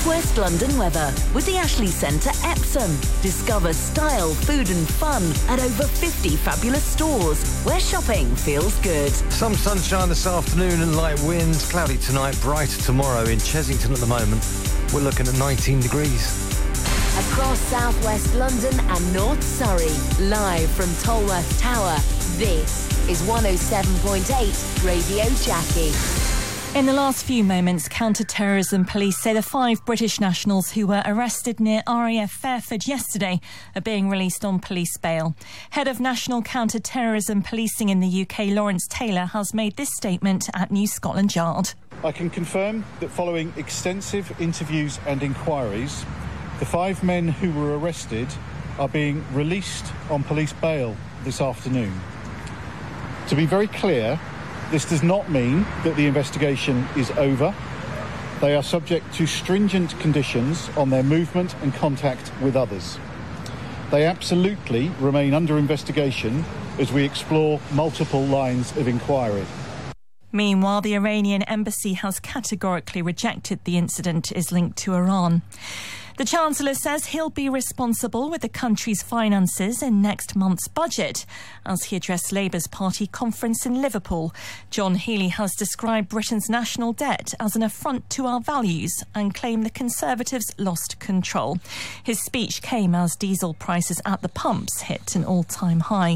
South West London weather with the Ashley Centre Epsom. Discover style, food and fun at over 50 fabulous stores where shopping feels good. Some sunshine this afternoon and light winds. Cloudy tonight, brighter tomorrow. In Chessington at the moment, we're looking at 19 degrees. Across South West London and North Surrey, live from Tolworth Tower, this is 107.8 Radio Jackie. In the last few moments, counter-terrorism police say the 5 British nationals who were arrested near RAF Fairford yesterday are being released on police bail. Head of National Counter-Terrorism Policing in the UK, Lawrence Taylor, has made this statement at New Scotland Yard. I can confirm that following extensive interviews and inquiries, the 5 men who were arrested are being released on police bail this afternoon. To be very clear, this does not mean that the investigation is over. They are subject to stringent conditions on their movement and contact with others. They absolutely remain under investigation as we explore multiple lines of inquiry. Meanwhile, the Iranian embassy has categorically rejected the incident is linked to Iran. The Chancellor says he'll be responsible with the country's finances in next month's budget as he addressed Labour's party conference in Liverpool. John Healey has described Britain's national debt as an affront to our values and claimed the Conservatives lost control. His speech came as diesel prices at the pumps hit an all-time high.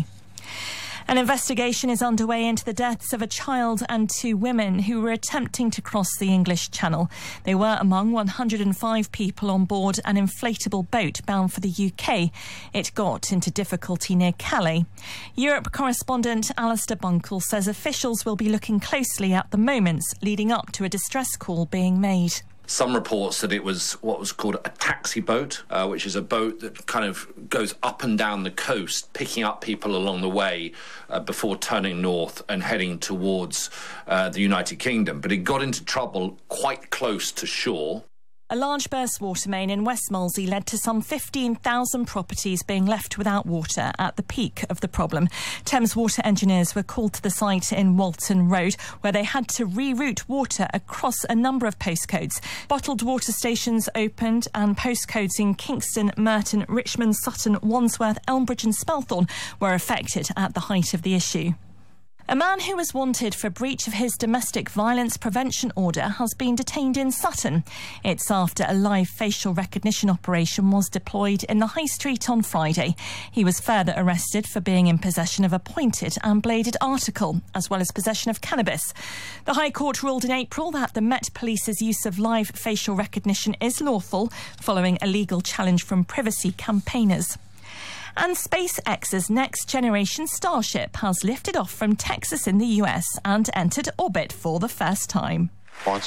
An investigation is underway into the deaths of a child and 2 women who were attempting to cross the English Channel. They were among 105 people on board an inflatable boat bound for the UK. It got into difficulty near Calais. Europe correspondent Alistair Bunkle says officials will be looking closely at the moments leading up to a distress call being made. Some reports that it was what was called a taxi boat, which is a boat that kind of goes up and down the coast, picking up people along the way before turning north and heading towards the United Kingdom. But it got into trouble quite close to shore. A large burst water main in West Molesey led to some 15,000 properties being left without water at the peak of the problem. Thames Water engineers were called to the site in Walton Road, where they had to reroute water across a number of postcodes. Bottled water stations opened and postcodes in Kingston, Merton, Richmond, Sutton, Wandsworth, Elmbridge and Spelthorne were affected at the height of the issue. A man who was wanted for breach of his domestic violence prevention order has been detained in Sutton. It's after a live facial recognition operation was deployed in the High Street on Friday. He was further arrested for being in possession of a pointed and bladed article, as well as possession of cannabis. The High Court ruled in April that the Met Police's use of live facial recognition is lawful, following a legal challenge from privacy campaigners. And SpaceX's next generation Starship has lifted off from Texas in the US and entered orbit for the first time.